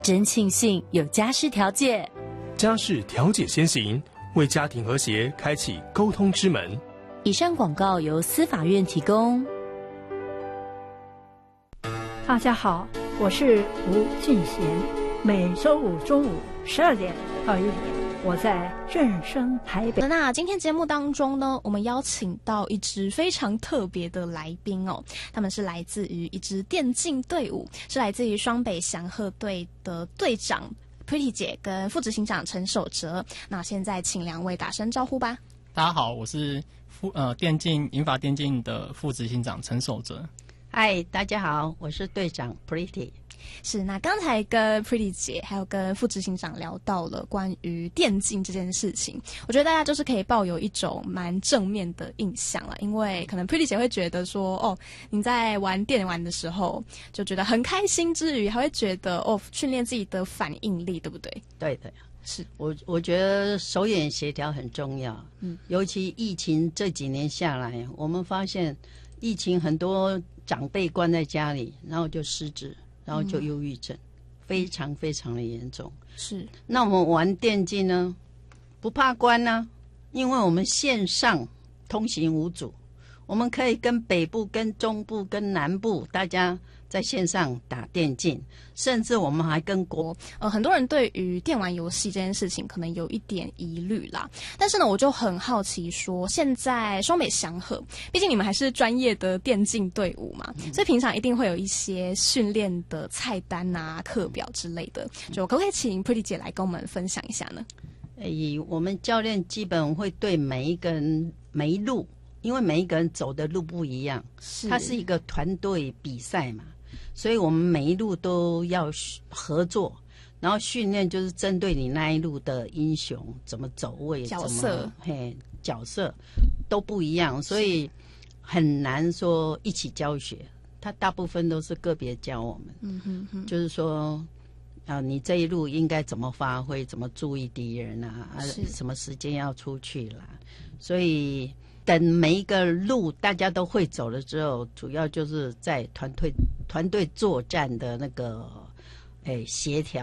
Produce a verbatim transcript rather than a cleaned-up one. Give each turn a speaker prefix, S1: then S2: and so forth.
S1: 真庆幸有家事调解，
S2: 家事调解先行，为家庭和谐开启沟通之门。
S1: 以上广告由司法院提供。
S3: 大家好，我是吴俊贤，每周五中午十二点到一点，我在正声台北。
S4: 那今天节目当中呢，我们邀请到一支非常特别的来宾哦，他们是来自于一支电竞队伍，是来自于双北祥鹤队的队长 Pretty 姐跟副执行长陈守哲。那现在请两位打声招呼吧。
S5: 大家好，我是副呃电竞银法电竞的副执行长陈守哲。
S6: 嗨，大家好，我是队长 Pretty。
S4: 是，那刚才跟 Pretty 姐还有跟副执行长聊到了关于电竞这件事情，我觉得大家就是可以抱有一种蛮正面的印象了，因为可能 Pretty 姐会觉得说，哦，你在玩电玩的时候就觉得很开心之余，还会觉得哦，训练自己的反应力，对不对？
S6: 对的，
S4: 是
S6: 我我觉得手眼协调很重要，嗯，尤其疫情这几年下来，我们发现疫情很多长辈关在家里，然后就失智。然后就忧郁症、嗯、非常非常的严重。
S4: 是，
S6: 那我们玩电竞呢，不怕关呢、啊，因为我们线上通行无阻，我们可以跟北部、跟中部、跟南部大家在线上打电竞，甚至我们还跟国
S4: 呃很多人对于电玩游戏这件事情可能有一点疑虑啦，但是呢，我就很好奇说，现在双北祥鹤，毕竟你们还是专业的电竞队伍嘛，嗯、所以平常一定会有一些训练的菜单啊、课表之类的，就可不可以请 Pretty 姐来跟我们分享一下呢？
S6: 诶，我们教练基本会对每一个人每一路，因为每一个人走的路不一样，是它是一个团队比赛嘛。所以我们每一路都要合作，然后训练就是针对你那一路的英雄怎么走位、
S4: 角色，
S6: 嘿，角色都不一样，所以很难说一起教学。他大部分都是个别教我们，嗯哼哼，就是说，啊，你这一路应该怎么发挥，怎么注意敌人啊，啊什么时间要出去啦，所以。等每一个路大家都会走了之后，主要就是在团队团队作战的那个诶协调。